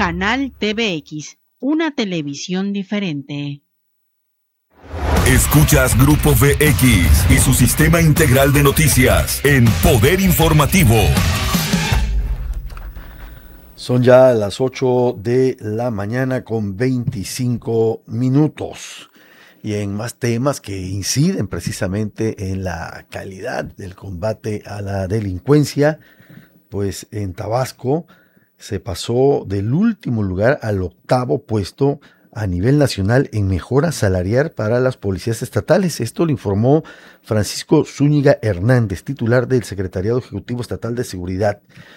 Canal TVX, una televisión diferente. Escuchas Grupo VX y su sistema integral de noticias en Poder Informativo. Son ya las 8 de la mañana con 25 minutos. Y en más temas que inciden precisamente en la calidad del combate a la delincuencia, pues en Tabasco se pasó del último lugar al 8º puesto a nivel nacional en mejora salarial para las policías estatales. Esto lo informó Francisco Zúñiga Hernández, titular del Secretariado Ejecutivo Estatal de Seguridad.